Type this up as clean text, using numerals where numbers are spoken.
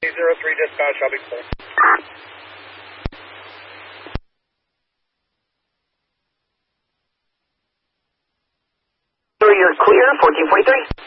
03 dispatch, I'll be clear. You're clear, 1443.